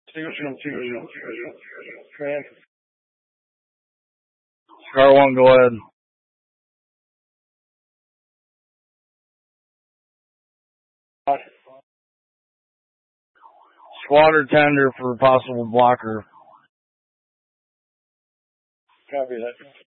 Scar 1, go ahead. Squad or tender for possible blocker. Copy that.